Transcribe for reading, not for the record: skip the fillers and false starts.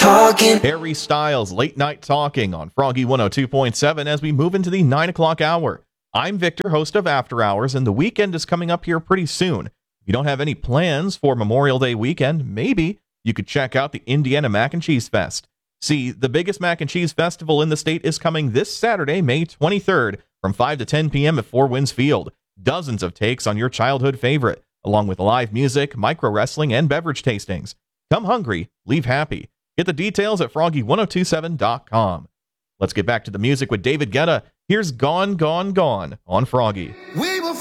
Talking. Harry Styles, Late Night Talking on Froggy 102.7 as we move into the 9 o'clock hour. I'm Victor, host of After Hours, and the weekend is coming up here pretty soon. If you don't have any plans for Memorial Day weekend, maybe you could check out the Indiana Mac and Cheese Fest. See, the biggest mac and cheese festival in the state is coming this Saturday, May 23rd, from 5 to 10 p.m. at Four Winds Field. Dozens of takes on your childhood favorite, along with live music, micro wrestling, and beverage tastings. Come hungry, leave happy. Get the details at froggy1027.com. Let's get back to the music with David Guetta. Here's Gone, Gone, Gone on Froggy.